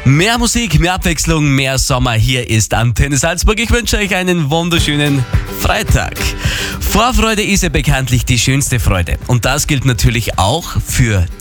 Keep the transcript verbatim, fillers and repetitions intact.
Mehr Musik, mehr Abwechslung, mehr Sommer. Hier ist Antenne Salzburg. Ich wünsche euch einen wunderschönen Freitag. Vorfreude ist ja bekanntlich die schönste Freude. Und das gilt natürlich auch für